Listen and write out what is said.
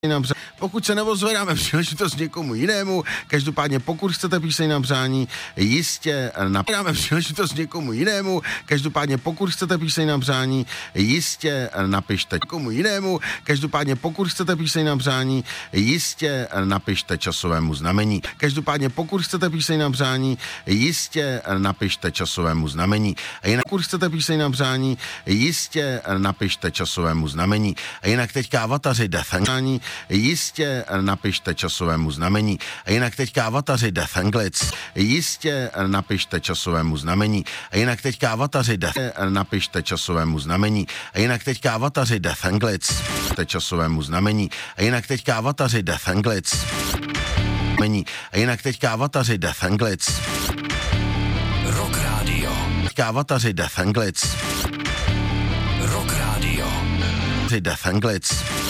Pokud se neozvedáme příležitost někomu jinému, každopádně pokud chcete píseň na přání, jistě napište příležitost někomu jinému, každopádně pokud chcete píseň na přání, jistě napište někomu jinému, každopádně pokud chcete píseň na přání, jistě napište časovému znamení. Každopádně pokud chcete píseň na přání, jistě napište časovému znamení. A jinak pokud chcete píseň na přání, jistě napište časovému znamení. A jinak teďka avataři Death Anglic, jistě napište časovému znamení. A jinak teďka avataři Death Anglic, jistě napište časovému znamení. A jinak teďka avataři napište časovému znamení. A jinak teďka avataři Death Anglic, časovému znamení. A jinak teďka avataři Death Anglic. A jinak teďka avataři Death Anglic. Rock Radio. Teďka avataři Death Anglic. Rock Radio. Death Anglic.